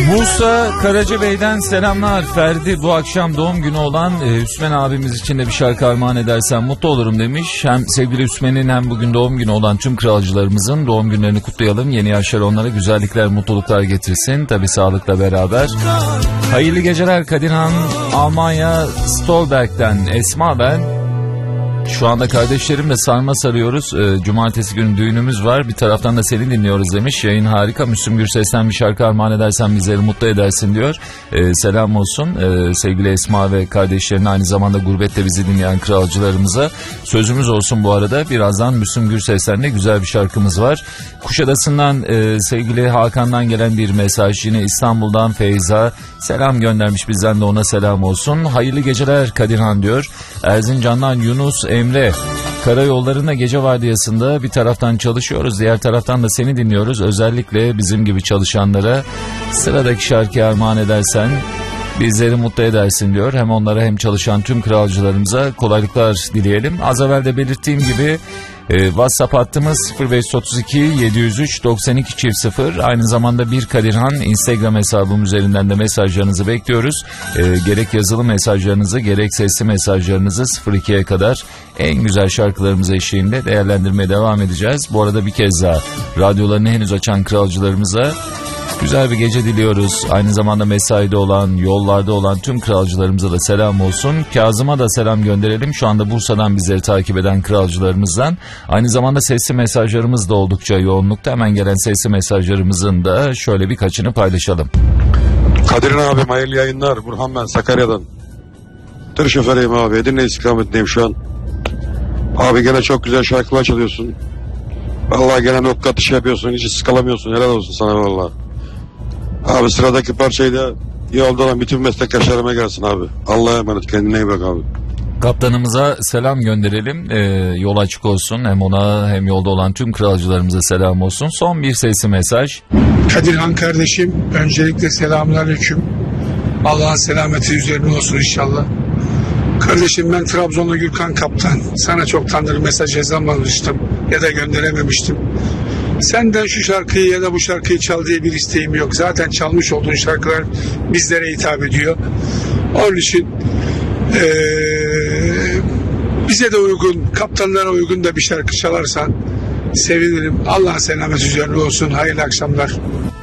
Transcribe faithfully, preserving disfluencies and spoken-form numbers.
Bursa Karacabey'den selamlar. Ferdi, bu akşam doğum günü olan e, Üsmen abimiz için de bir şarkı armağan edersen mutlu olurum demiş. Hem sevgili Üsmen'in hem bugün doğum günü olan tüm kralcılarımızın doğum günlerini kutlayalım. Yeni yaşlar onlara güzellikler, mutluluklar getirsin. Tabii sağlıkla beraber. Hayırlı geceler Kadirhan. Almanya Stolberg'den Esma ben. Şu anda kardeşlerimle sarma sarıyoruz. E, cumartesi günü düğünümüz var. Bir taraftan da seni dinliyoruz demiş. Yayın harika. Müslüm Gürses'ten bir şarkı armağan edersen bizleri mutlu edersin diyor. E, selam olsun e, sevgili Esma ve kardeşlerine, aynı zamanda gurbette bizi dinleyen kralcılarımıza. Sözümüz olsun bu arada. Birazdan Müslüm Gürses'ten de güzel bir şarkımız var. Kuşadası'ndan e, sevgili Hakan'dan gelen bir mesaj. Yine İstanbul'dan Feyza selam göndermiş, bizden de ona selam olsun. Hayırlı geceler Kadirhan diyor. Erzincan'dan Yunus Emre. Karayollarında gece vardiyasında bir taraftan çalışıyoruz, diğer taraftan da seni dinliyoruz. Özellikle bizim gibi çalışanlara sıradaki şarkıyı armağan edersen bizleri mutlu edersin diyor. Hem onlara hem çalışan tüm kralcılarımıza kolaylıklar dileyelim. Az evvel de belirttiğim gibi e, WhatsApp hattımız sıfır beş otuz iki yedi yüz üç doksan iki çift sıfır. Aynı zamanda bir Kadirhan Instagram hesabım üzerinden de mesajlarınızı bekliyoruz. E, gerek yazılı mesajlarınızı gerek sesli mesajlarınızı sıfır ikiye kadar en güzel şarkılarımız eşliğinde değerlendirmeye devam edeceğiz. Bu arada bir kez daha radyolarını henüz açan kralcılarımıza güzel bir gece diliyoruz. Aynı zamanda mesaide olan, yollarda olan tüm kralcılarımıza da selam olsun. Kazım'a da selam gönderelim. Şu anda Bursa'dan bizleri takip eden kralcılarımızdan. Aynı zamanda sesli mesajlarımız da oldukça yoğunlukta. Hemen gelen sesli mesajlarımızın da şöyle birkaçını paylaşalım. Kadir'in abim hayırlı yayınlar. Burhan ben Sakarya'dan. Tır şoförüyüm abi. Edirne istikametindeyim şu an. Abi gene çok güzel şarkılar çalıyorsun. Vallahi gene nokta şey yapıyorsun. Hiç sıkılamıyorsun. Helal olsun sana vallahi. Abi sıradaki parçayı da yolda olan bütün meslektaşlarıma gelsin abi. Allah'a emanet, kendine iyi bak abi. Kaptanımıza selam gönderelim. Ee, yol açık olsun. Hem ona hem yolda olan tüm kralcılarımıza selam olsun. Son bir sesli mesaj. Kadirhan kardeşim, öncelikle selamünaleyküm. Allah'ın selameti üzerine olsun inşallah. Kardeşim ben Trabzonlu Gürkan Kaptan. Sana çoktandır mesaj yazamamıştım ya da gönderememiştim. Senden şu şarkıyı ya da bu şarkıyı çal diye bir isteğim yok. Zaten çalmış olduğun şarkılar bizlere hitap ediyor. Onun için ee, bize de uygun, kaptanlara uygun da bir şarkı çalarsan sevinirim. Allah'ın selameti üzerine olsun. Hayırlı akşamlar.